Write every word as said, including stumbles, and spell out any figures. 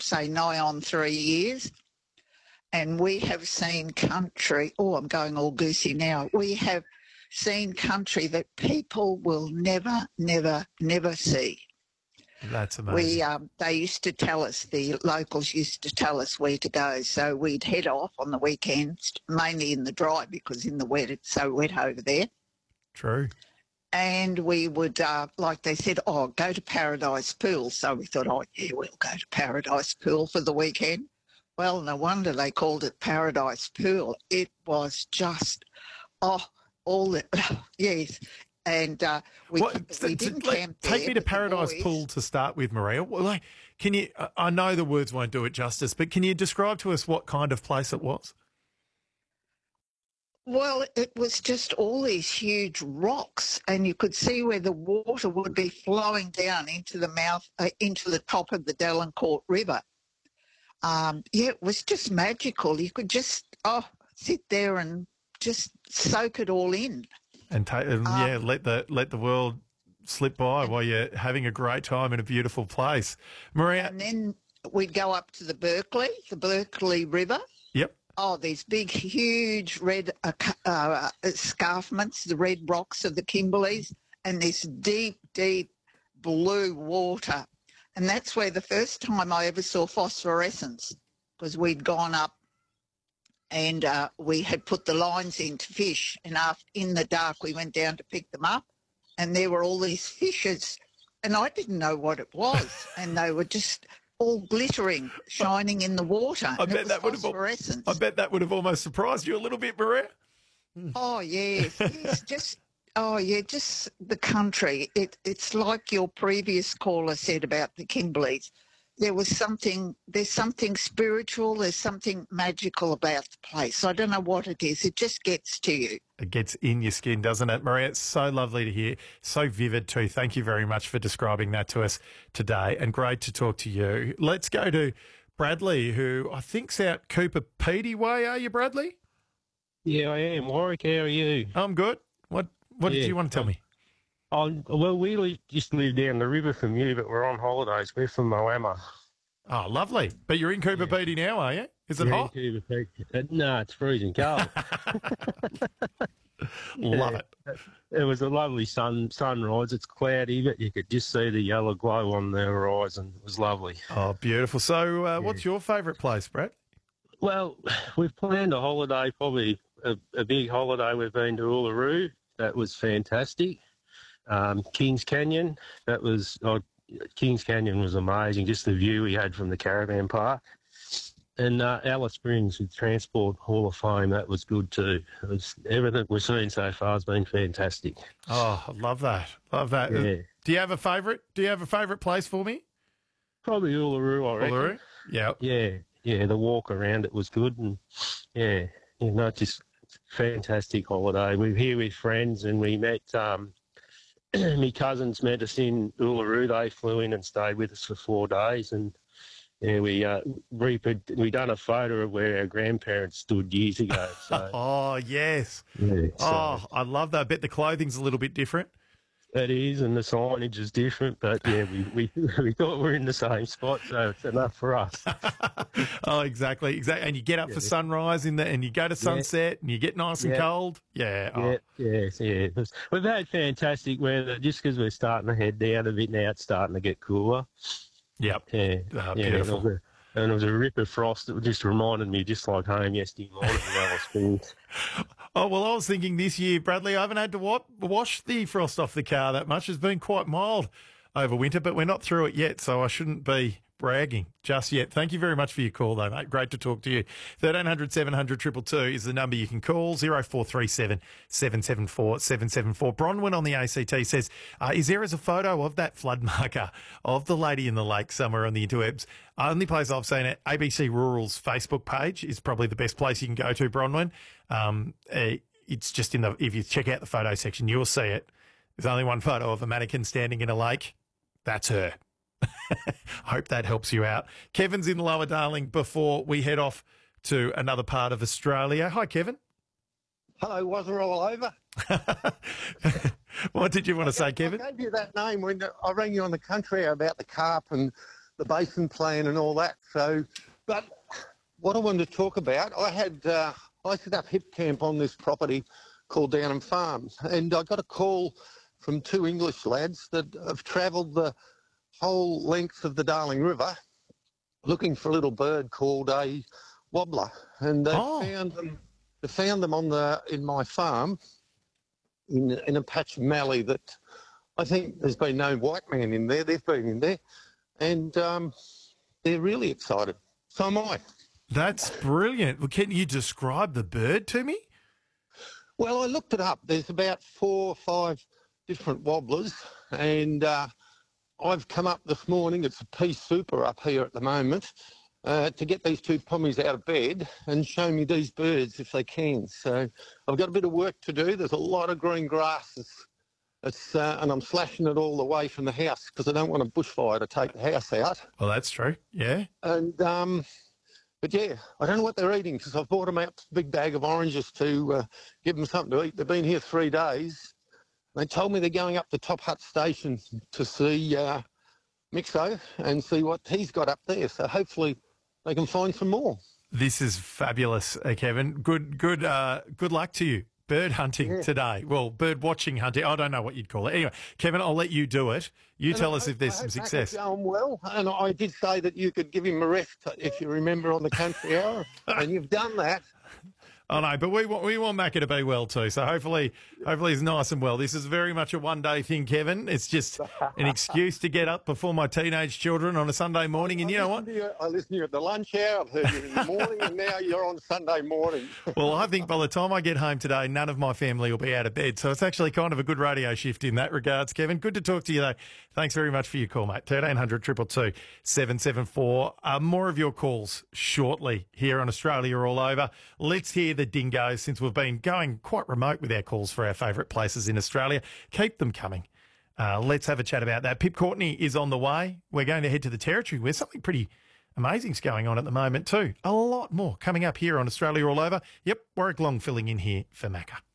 say, nigh on three years. And we have seen country, oh, I'm going all goosey now. We have seen country that people will never, never, never see. That's amazing. We, um, they used to tell us, the locals used to tell us where to go. So we'd head off on the weekends, mainly in the dry because in the wet it's so wet over there. True. And we would, uh, like they said, oh, go to Paradise Pool. So we thought, oh, yeah, we'll go to Paradise Pool for the weekend. Well, no wonder they called it Paradise Pool. It was just, oh, all the, yes. And uh, we, what, we didn't like, camp Take there, me to but the Paradise boys- Pool to start with, Maria. Well, like, can you? I know the words won't do it justice, but can you describe to us what kind of place it was? Well, it was just all these huge rocks, and you could see where the water would be flowing down into the mouth, uh, into the top of the Delancourt River. Um, yeah, it was just magical. You could just, oh, sit there and just soak it all in. And, ta- and Um, yeah, let the let the world slip by while you're having a great time in a beautiful place. Maria. And then we'd go up to the Berkeley, the Berkeley River. Yep. Oh, these big, huge red uh, ca- uh, escarpments, the red rocks of the Kimberleys, and this deep, deep blue water. And that's where the first time I ever saw phosphorescence, because we'd gone up and uh, we had put the lines in to fish, and after, in the dark we went down to pick them up, and there were all these fishes, and I didn't know what it was, and they were just all glittering, shining in the water. I bet that would have. Phosphorescence. I bet that would have almost surprised you a little bit, Maria. Oh yes, yes, just oh yeah, just the country. It it's like your previous caller said about the Kimberleys. There was something. There's something spiritual. There's something magical about the place. I don't know what it is. It just gets to you. It gets in your skin, doesn't it, Maria? It's so lovely to hear. So vivid too. Thank you very much for describing that to us today, and great to talk to you. Let's go to Bradley, who I think's out Cooper Petey way. Are you, Bradley? Yeah, I am. Warwick, how are you? I'm good. What What Yeah. do you want to tell me? Oh, well, we li- just live down the river from you, but we're on holidays. We're from Moama. Oh, lovely. But you're in Cooper Petey now, are you? Is it Yeah, hot? Cuba Peak. Uh, no, it's freezing cold. Love Yeah. it. It was a lovely sun sunrise. It's cloudy, but you could just see the yellow glow on the horizon. It was lovely. Oh, beautiful. So uh, what's your favourite place, Brad? Well, we've planned a holiday, probably a, a big holiday. We've been to Uluru. That was fantastic. Um, Kings Canyon, that was, oh, Kings Canyon was amazing. Just the view we had from the caravan park. And uh, Alice Springs with Transport Hall of Fame, that was good too. It was, everything we've seen so far has been fantastic. Oh, I love that. Love that. Yeah. Do you have a favourite? Do you have a favourite place for me? Probably Uluru, I reckon. Uluru? Yeah. Yeah, yeah, the walk around it was good. And yeah, you know, just fantastic holiday. We were here with friends and we met, um, my cousins met us in Uluru. They flew in and stayed with us for four days. And yeah, we uh, re- we done a photo of where our grandparents stood years ago. So, Oh, yes. yeah, so Oh, I love that. I bet the clothing's a little bit different. it is, and the signage is different. But yeah, we, we, we thought we were in the same spot, so it's enough for us. Oh, exactly, exactly. And you get up for Yeah. sunrise in the, and you go to sunset, and you get nice and Yeah. cold. Yeah. Oh, Yeah, yes, yeah. It was- We've had fantastic weather just because we're starting to head down a bit now. It's starting to get cooler. Yep. Yeah, Ah, yeah. beautiful. And it, was a, and it was a rip of frost that just reminded me just like home yesterday morning in Alice Springs. Oh, well, I was thinking this year, Bradley, I haven't had to wa- wash the frost off the car that much. It's been quite mild over winter, but we're not through it yet, so I shouldn't be bragging just yet. Thank you very much for your call, though, mate. Great to talk to you. thirteen hundred, seven hundred, two two two is the number you can call. zero four three seven, seven seven four, seven seven four. Bronwyn on the A C T says, uh, is there as a photo of that flood marker of the lady in the lake somewhere on the interwebs? Only place I've seen it, A B C Rural's Facebook page is probably the best place you can go to, Bronwyn. Um, eh, it's just in the, if you check out the photo section, you'll see it. There's only one photo of a mannequin standing in a lake. That's her. Hope that helps you out. Kevin's in Lower Darling before we head off to another part of Australia. Hi, Kevin. Hello, was it all over? What did you want to say, Kevin? I gave you that name when I rang you on the country about the carp and the basin plan and all that. So, but what I wanted to talk about, I had uh, I set up hip camp on this property called Downham Farm, and I got a call from two English lads that have travelled the whole length of the Darling River looking for a little bird called a wobbler, and they Oh. found them. They found them on the in my farm in in a patch of mallee that I think there's been no white man in there. They've been in there, and um, they're really excited. So am I. That's brilliant. Well, can you describe the bird to me? Well, I looked it up. There's about four or five different wobblers, and uh, I've come up this morning. It's a pea super up here at the moment uh, to get these two pommies out of bed and show me these birds if they can. So I've got a bit of work to do. There's a lot of green grass. It's, it's, uh, and I'm slashing it all away from the house because I don't want a bushfire to take the house out. Well, that's true. Yeah. And um, but yeah, I don't know what they're eating because I've bought them out a big bag of oranges to uh, give them something to eat. They've been here three days. They told me they're going up to Top Hut Station to see uh, Mixo and see what he's got up there. So hopefully they can find some more. This is fabulous, uh, Kevin. Good, good, uh, good luck to you. Bird hunting Yeah. today. Well, bird watching hunting. I don't know what you'd call it. Anyway, Kevin, I'll let you do it. You And tell I us hope- if there's I some hope Macca's success. going well, and I did say that you could give him a rest if you remember on the country hour, and you've done that. I know, but we want we want Macca to be well too. So hopefully, hopefully he's nice and well. This is very much a one day thing, Kevin. It's just an excuse to get up before my teenage children on a Sunday morning. And you know what? I listened to you, I listened to you at the lunch hour. I've heard you in the morning, and now you're on Sunday morning. Well, I think by the time I get home today, none of my family will be out of bed. So it's actually kind of a good radio shift in that regards, Kevin. Good to talk to you, though. Thanks very much for your call, mate. thirteen hundred, two two two, seven seven four. Uh, more of your calls shortly here on Australia All Over. Let's hear the dingoes since we've been going quite remote with our calls for our favourite places in Australia. Keep them coming. Uh, let's have a chat about that. Pip Courtney is on the way. We're going to head to the Territory where something pretty amazing's going on at the moment too. A lot more coming up here on Australia All Over. Yep, Warwick Long filling in here for Macca.